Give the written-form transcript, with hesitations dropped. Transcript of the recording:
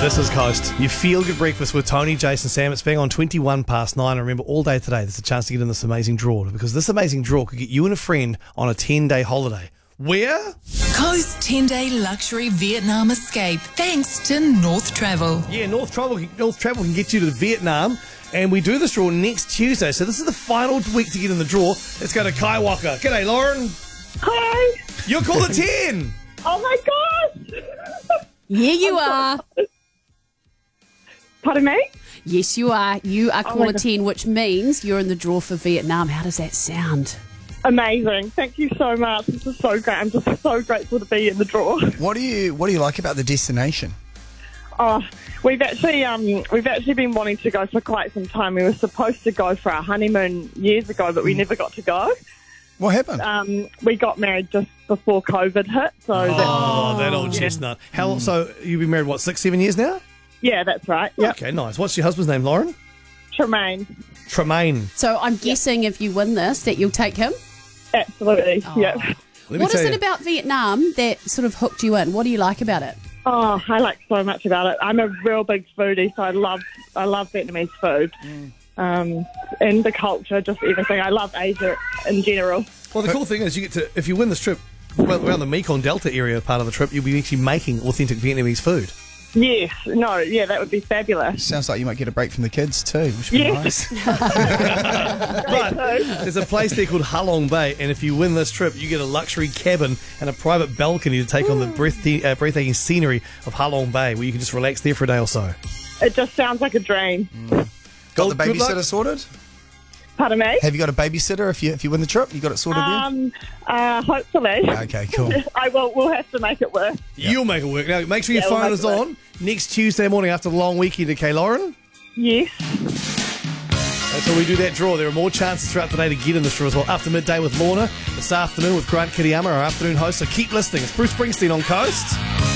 This is Coast. You feel good breakfast with Tony, Jason, Sam. It's bang on 21 past 9. And remember, all day today, there's a chance to get in this amazing draw, because this amazing draw could get you and a friend on a 10-day holiday. Where? Coast 10-day luxury Vietnam escape thanks to North Travel. Yeah, North Travel can get you to Vietnam, and we do this draw next Tuesday. So this is the final week to get in the draw. Let's go to Kai Waka. G'day, Lauren. Hi. You're called a 10. Oh my gosh. Here you are. Pardon me? Yes, you are. You are my caller God. 10, which means you're in the draw for Vietnam. How does that sound? Amazing. Thank you so much. This is so great. I'm just so grateful to be in the draw. What do you like about the destination? Oh, we've actually been wanting to go for quite some time. We were supposed to go for our honeymoon years ago, but we never got to go. What happened? We got married just before COVID hit. So That old chestnut. How? So you've been married, what, 6-7 years now? yeah, that's right. Yeah, Okay, nice. What's your husband's name, Lauren? Tremaine. Tremaine. So I'm guessing if you win this, that you'll take him. Absolutely. Yeah. Let me What is tell it you. about Vietnam that sort of hooked you in? What do you like about it? Oh, I like so much about it. I'm a real big foodie, so I love Vietnamese food. And the culture, just everything. I love Asia in general. Well, the cool thing is, you get to, if you win this trip, around the Mekong Delta area part of the trip, you'll be actually making authentic Vietnamese food. Yes. No, yeah, that would be fabulous. Sounds like you might get a break from the kids too, which would be Yes. nice. But there's a place there called Halong Bay, and if you win this trip, you get a luxury cabin and a private balcony to take on the breathtaking scenery of Halong Bay, where you can just relax there for a day or so. It just sounds like a dream. Got the Good luck. babysitter sorted? Pardon me? Have you got a babysitter if you win the trip? You got it sorted Hopefully. there? Okay, cool. We'll have to make it work. You'll make it work. Now, make sure your Yeah, we'll phone make is it work. on next Tuesday morning after the long weekend, okay, Lauren? Yes. That's how we do that draw. There are more chances throughout the day to get in this draw as well. After midday with Lorna, this afternoon with Grant Kiriyama, our afternoon host. So keep listening. It's Bruce Springsteen on Coast.